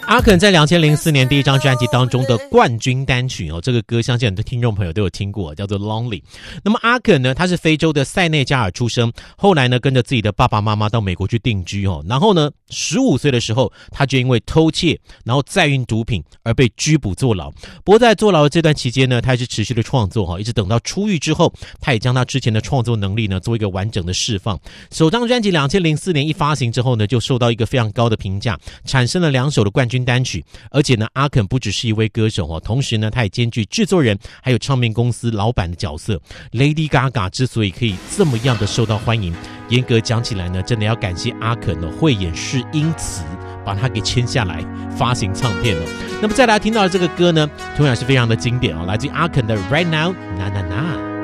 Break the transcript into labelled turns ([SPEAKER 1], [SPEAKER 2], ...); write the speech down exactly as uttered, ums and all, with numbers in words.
[SPEAKER 1] 阿肯在二零零四年第一张专辑当中的冠军单曲哦，这个歌相信很多听众朋友都有听过，叫做 Lonely。 那么阿肯呢，他是非洲的塞内加尔出生，后来呢跟着自己的爸爸妈妈到美国去定居哦，然后呢十五岁的时候他就因为偷窃然后载运毒品而被拘捕坐牢。不过在坐牢的这段期间呢，他还是持续的创作哦，一直等到出狱之后，他也将他之前的创作能力呢做一个完整的释放。首张专辑二零零四年一发行之后呢，就受到一个非常高的评价，产生了两首的冠军单曲。而且呢，阿肯不只是一位歌手哦，同时呢，他也兼具制作人还有唱片公司老板的角色。Lady Gaga 之所以可以这么样的受到欢迎，严格讲起来呢，真的要感谢阿肯的慧眼识英词，把他给签下来发行唱片了。那么再来听到的这个歌呢，同样是非常的经典哦，来自阿肯的 Right Now Na Na Na。